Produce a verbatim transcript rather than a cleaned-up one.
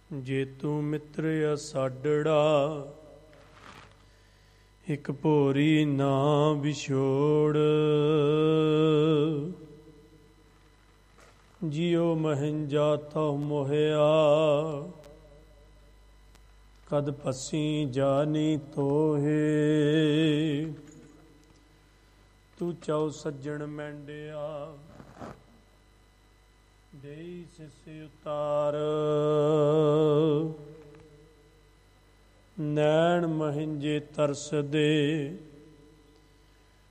ਜੇ ਤੂੰ ਮਿੱਤਰ ਅਸਾਡੜਾ, ਇੱਕ ਭੋਰੀ ਨਾ ਵਿਛੋੜ। ਜਿਉ ਮਹਿੰਜਾ ਤਉ ਮੋਹਿਆ, ਕਦ ਪਸੀ ਜਾਨੀ ਤੋਹੇ। ਤੂੰ ਚਾਉ ਸੱਜਣ ਮੈਂਡਿਆ, ਦੇਈ ਸਿਸ ਉਤਾਰ। ਨੈਣ ਮਹਿੰਜੇ ਤਰਸਦੇ,